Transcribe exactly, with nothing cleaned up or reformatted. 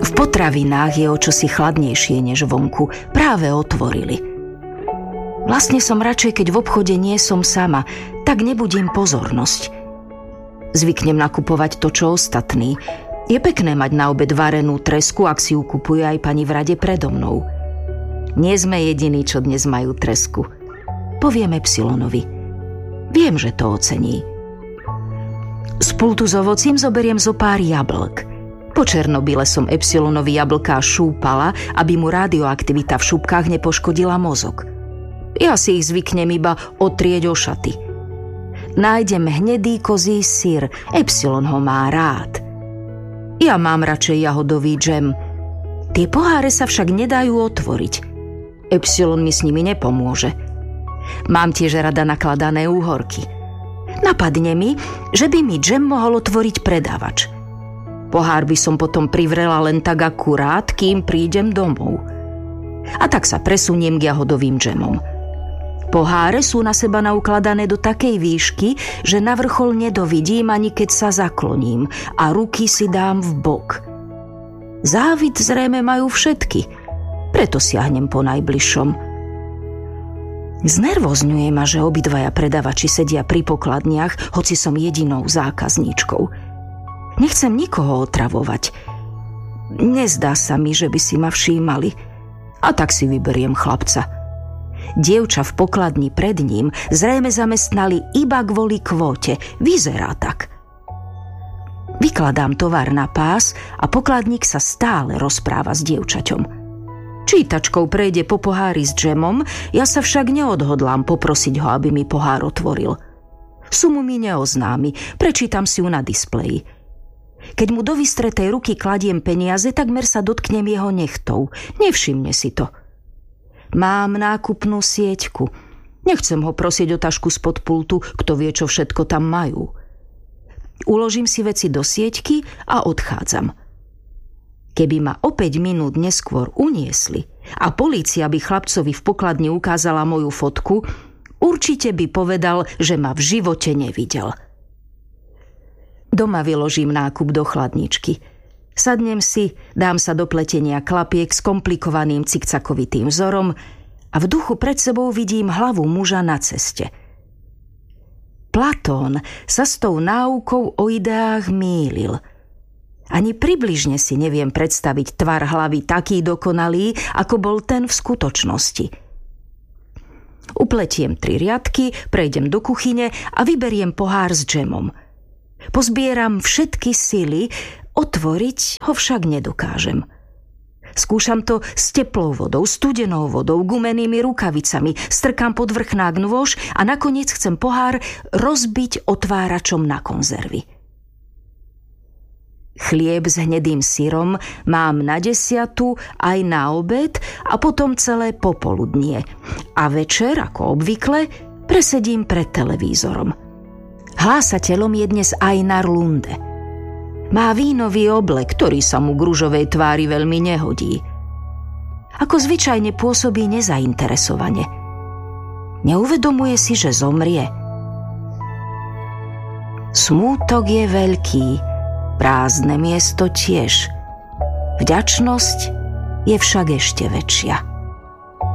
V potravinách je o čosi chladnejšie než vonku. Práve otvorili. Vlastne som radšej, keď v obchode nie som sama, tak nebudím pozornosť. Zvyknem nakupovať to, čo ostatní. Je pekné mať na obed varenú tresku, ak si ju kupuje aj pani v rade predo mnou. Nie sme jediní, čo dnes majú tresku. Poviem Epsilonovi. Viem, že to ocení. Z pultu s ovocím zoberiem zo pár jablk. Po černobyle som Epsilonovi jablká šúpala, aby mu radioaktivita v šupkách nepoškodila mozog. Ja si ich zvyknem iba otrieť o šaty. Nájdem hnedý kozí syr, Epsilon ho má rád. Ja mám radšej jahodový džem. Tie poháre sa však nedajú otvoriť. Epsilon mi s nimi nepomôže. Mám tiež rada nakladané úhorky. Napadne mi, že by mi džem mohol otvoriť predávač. Pohár by som potom privrela len tak akurát, kým prídem domov. A tak sa presuniem k jahodovým džemom. Poháre sú na seba naukladané do takej výšky, že na vrchol nedovidím ani keď sa zakloním a ruky si dám v bok. Závid zrejme majú všetky, preto siahnem po najbližšom. Znervozňuje ma, že obidvaja predávači sedia pri pokladniach, hoci som jedinou zákazníčkou. Nechcem nikoho otravovať. Nezdá sa mi, že by si ma všímali. A tak si vyberiem chlapca. Dievča v pokladni pred ním zrejme zamestnali iba kvôli kvóte. Vyzerá tak. Vykladám tovar na pás a pokladník sa stále rozpráva s dievčaťom. Čítačkou prejde po pohári s džemom, ja sa však neodhodlám poprosiť ho, aby mi pohár otvoril. Sumu mi neoznámi, prečítam si ju na displeji. Keď mu do vystretej ruky kladiem peniaze, takmer sa dotknem jeho nechtov. Nevšimne si to. Mám nákupnú sieťku. Nechcem ho prosiť o tašku spod pultu, kto vie, čo všetko tam majú. Uložím si veci do sieťky a odchádzam. Keby ma o päť minút neskôr uniesli a polícia by chlapcovi v pokladni ukázala moju fotku, určite by povedal, že ma v živote nevidel. Doma vyložím nákup do chladničky. Sadnem si, dám sa do pletenia klapiek s komplikovaným cikcakovitým vzorom a v duchu pred sebou vidím hlavu muža na ceste. Platón sa s tou náukou o ideách mýlil. Ani približne si neviem predstaviť tvar hlavy taký dokonalý, ako bol ten v skutočnosti. Upletiem tri riadky, prejdem do kuchyne a vyberiem pohár s džemom. Pozbieram všetky sily, otvoriť ho však nedokážem. Skúšam to s teplou vodou, studenou vodou, gumenými rukavicami, strkám pod vrchnák nôž a nakoniec chcem pohár rozbiť otváračom na konzervy. Chlieb s hnedým syrom mám na desiatu aj na obed a potom celé popoludnie. A večer, ako obvykle, presedím pred televízorom. Hlásateľom je dnes Einar Lunde. Má vínový oblek, ktorý sa mu k ružovej tvári veľmi nehodí. Ako zvyčajne pôsobí nezainteresovane. Neuvedomuje si, že zomrie. Smútok je veľký, prázdne miesto tiež. Vďačnosť je však ešte väčšia.